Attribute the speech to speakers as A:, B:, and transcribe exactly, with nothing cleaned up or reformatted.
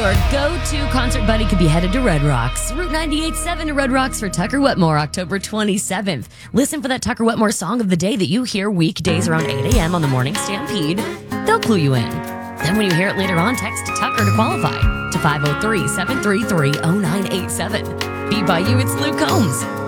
A: your go-to concert buddy could be headed to Red Rocks. Route ninety-eight point seven to Red Rocks for Tucker Wetmore, October twenty-seventh. Listen for that Tucker Wetmore song of the day that you hear weekdays around eight a.m. on the Morning Stampede. They'll clue you in. Then when you hear it later on, text Tucker to qualify to five oh three, seven three three, oh nine eight seven. Beat by you, it's Luke Combs.